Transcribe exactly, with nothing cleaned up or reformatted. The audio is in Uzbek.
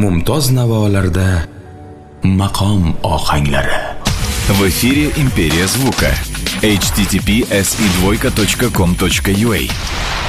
mumtoz navolarda maqom ohanglari. В эфире Империя звука. эйч ти ти пи эс и двойка точка ком точка ю а